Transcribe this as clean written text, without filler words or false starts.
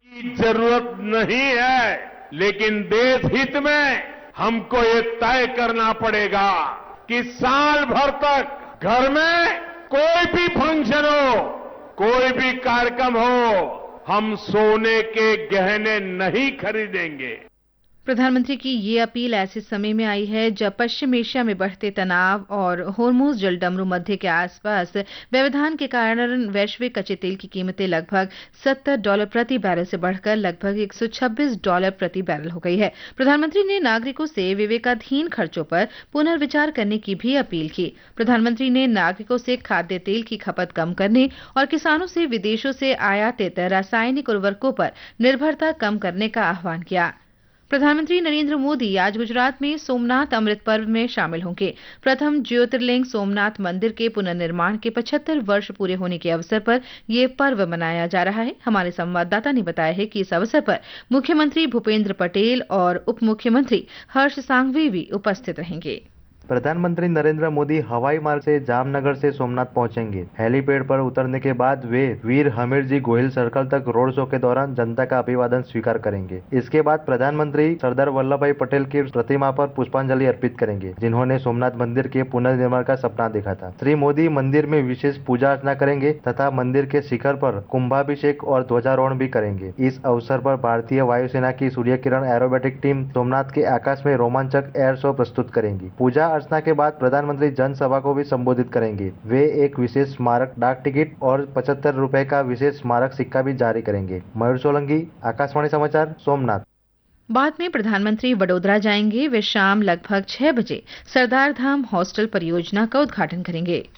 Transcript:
की जरूरत नहीं है, लेकिन देश हित में हमको ये तय करना पड़ेगा कि साल भर तक घर में कोई भी फंक्शन हो, कोई भी कार्यक्रम हो, हम सोने के गहने नहीं खरीदेंगे। प्रधानमंत्री की ये अपील ऐसे समय में आई है जब पश्चिम एशिया में बढ़ते तनाव और होर्मुज जलडमरू मध्य के आसपास व्यवधान के कारण वैश्विक कच्चे तेल की कीमतें लगभग $70 प्रति बैरल से बढ़कर लगभग $126 प्रति बैरल हो गई है। प्रधानमंत्री ने नागरिकों से विवेकाधीन खर्चों पर पुनर्विचार करने की भी अपील की। प्रधानमंत्री ने नागरिकों से खाद्य तेल की खपत कम करने और किसानों से विदेशों से आयातित रासायनिक उर्वरकों पर निर्भरता कम करने का आह्वान किया। प्रधानमंत्री नरेंद्र मोदी आज गुजरात में सोमनाथ अमृत पर्व में शामिल होंगे। प्रथम ज्योतिर्लिंग सोमनाथ मंदिर के पुनर्निर्माण के 75 वर्ष पूरे होने के अवसर पर यह पर्व मनाया जा रहा है। हमारे संवाददाता ने बताया है कि इस अवसर पर मुख्यमंत्री भूपेंद्र पटेल और उप मुख्यमंत्री हर्ष सांघवी भी उपस्थित रहेंगे। प्रधानमंत्री नरेंद्र मोदी हवाई मार्ग से जामनगर से सोमनाथ पहुंचेंगे। हेलीपैड पर उतरने के बाद वे वीर हमीरजी गोहिल सर्कल तक रोड शो के दौरान जनता का अभिवादन स्वीकार करेंगे। इसके बाद प्रधानमंत्री सरदार वल्लभ भाई पटेल की प्रतिमा पर पुष्पांजलि अर्पित करेंगे, जिन्होंने सोमनाथ मंदिर के पुनर्निर्माण का सपना देखा था। श्री मोदी मंदिर में विशेष पूजा अर्चना करेंगे तथा मंदिर के शिखर पर कुंभाभिषेक और ध्वजारोहण भी करेंगे। इस अवसर पर भारतीय वायुसेना की सूर्य किरण एरोबेटिक टीम सोमनाथ के आकाश में रोमांचक एयर शो प्रस्तुत करेंगी। पूजा अर्चना के बाद प्रधानमंत्री जनसभा को भी संबोधित करेंगे। वे एक विशेष स्मारक डाक टिकट और ₹75 का विशेष स्मारक सिक्का भी जारी करेंगे। मयूर सोलंकी, आकाशवाणी समाचार, सोमनाथ। बाद में प्रधानमंत्री वडोदरा जाएंगे। वे शाम लगभग 6 बजे सरदार धाम हॉस्टल परियोजना का उद्घाटन करेंगे।